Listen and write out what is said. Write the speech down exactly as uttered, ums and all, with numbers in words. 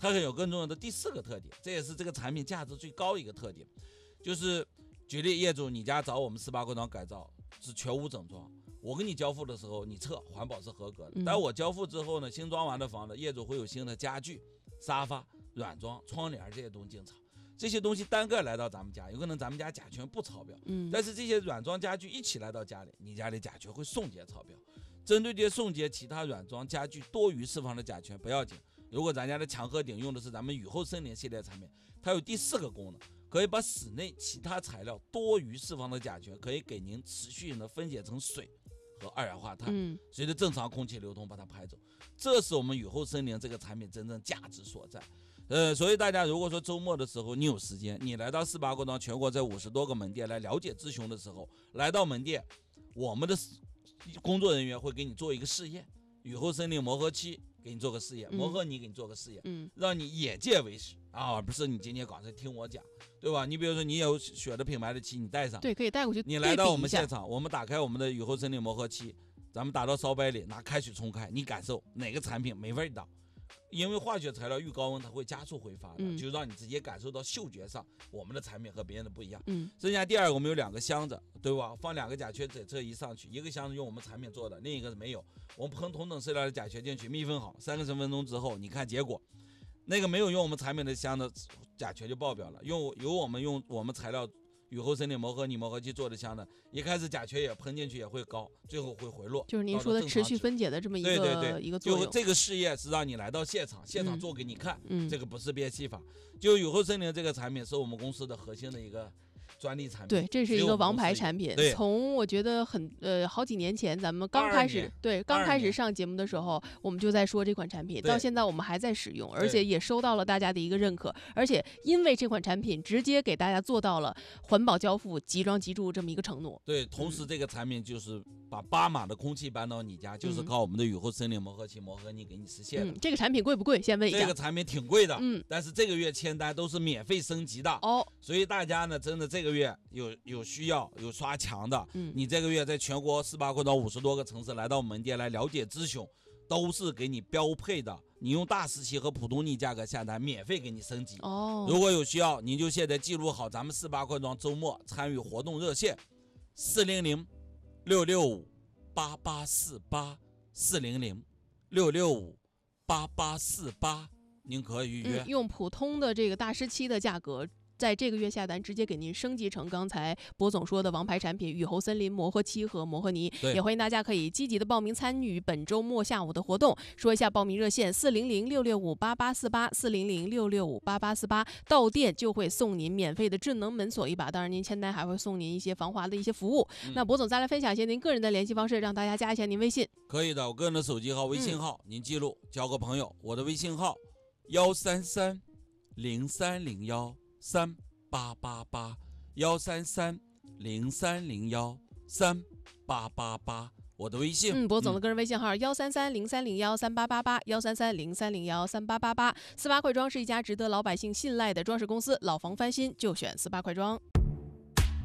它还有更重要的第四个特点，这也是这个产品价值最高一个特点，就是举例业主你家找我们四八贵庄改造是全屋整装，我跟你交付的时候你测环保是合格的， 嗯、 但我交付之后呢，新装完的房子业主会有新的家具、沙发、软装、窗帘这些东西进场。这些东西单个来到咱们家，有可能咱们家甲醛不超标， 嗯， 但是这些软装家具一起来到家里，你家里甲醛会送检超标。针对这些送检其他软装家具多余释放的甲醛不要紧，如果咱家的墙和顶用的是咱们雨后森林系列产品，它有第四个功能，可以把室内其他材料多余释放的甲醛可以给您持续性的分解成水和二氧化碳， 嗯， 随着正常空气流通把它排走，这是我们雨后森林这个产品真正价值所在。呃，所以大家如果说周末的时候你有时间，你来到四八贵庄全国这五十多个门店来了解咨询的时候，来到门店，我们的工作人员会给你做一个试验，雨后森林磨合漆给你做个试验，磨合泥给你做个试验， 嗯， 让你眼界为实啊，而不是你今天光是听我讲，对吧？你比如说你有选的品牌的漆，你带上， 对，可以带过去。 你来到我们现场，我们打开我们的雨后森林磨合漆，咱们打到烧杯里，拿开水冲开，你感受哪个产品没味道。因为化学材料遇高温它会加速挥发的， 嗯、 就让你直接感受到嗅觉上我们的产品和别人的不一样。 嗯， 剩下第二个我们有两个箱子，对吧？放两个甲醛检测仪上去，一个箱子用我们产品做的，另一个是没有。我们喷同等色料的甲醛进去，密封好，三个十分钟之后，你看结果，那个没有用我们产品的箱子甲醛就爆表了。用有我们用我们材料。雨后森林磨合泥磨合器做的箱的，一开始甲醛也喷进去也会高，最后会回落， 就是您说的持续分解的这么一个对对对一个作用。 就这个试验是让你来到现场，现场做给你看， 嗯， 这个不是变戏法。就雨后森林这个产品是我们公司的核心的一个专利产品， 对，这是一个王牌产品。从我觉得很呃好几年前咱们刚开始对刚开始上节目的时候，我们就在说这款产品，到现在我们还在使用，而且也收到了大家的一个认可，而且因为这款产品直接给大家做到了环保交付、即装即住这么一个承诺。 对，同时这个产品就是把八码的空气搬到你家，嗯、就是靠我们的雨后森林磨合器磨合泥给你实现的。 嗯，这个产品贵不贵？先问一下。 这个产品挺贵的， 嗯， 但是这个月签单都是免费升级的哦， 所以大家呢，真的这个月有有需要有刷墙的，嗯，你这个月在全国四八贵庄五十多个城市来到门店来了解咨询，都是给你标配的。你用大师漆和普通泥价格下单，免费给你升级。 哦， 如果有需要，您就现在记录好咱们四八贵庄周末参与活动热线：四零零六六五八八四八四零零六六五八八四八，您可以预约、 嗯。用普通的这个大师漆的价格。在这个月下单，直接给您升级成刚才博总说的王牌产品雨后森林磨合漆和磨合泥，也欢迎大家可以积极的报名参与本周末下午的活动。说一下报名热线：四零零六六五八八四八四零零六六五八八四八，到店就会送您免费的智能门锁一把，当然您签单还会送您一些防滑的一些服务。嗯、那博总再来分享一些您个人的联系方式，让大家加一下您微信。 可以的，我个人的手机号、微信号、嗯、您记录，交个朋友。我的微信号幺三三零三零幺。三八八八幺三三零三零幺三八八八，我的微信。 嗯，博总的个人微信号幺三三零三零幺三八八八幺三三零三零幺三八八八。四八快装是一家值得老百姓信赖的装饰公司，老房翻新就选四八快装。